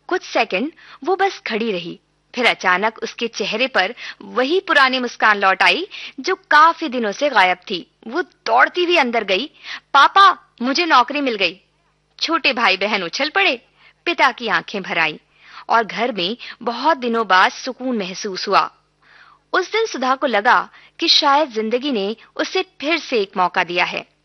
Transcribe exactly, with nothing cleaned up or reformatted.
कुछ सेकंड वो बस खड़ी रही, फिर अचानक उसके चेहरे पर वही पुरानी मुस्कान लौट आई जो काफी दिनों से गायब थी। वो दौड़ती हुई अंदर गई। पापा, मुझे नौकरी मिल गई। छोटे भाई बहन उछल पड़े। पिता की आंखें भर आईं और घर में बहुत दिनों बाद सुकून महसूस हुआ। उस दिन सुधा को लगा कि शायद जिंदगी ने उसे फिर से एक मौका दिया है।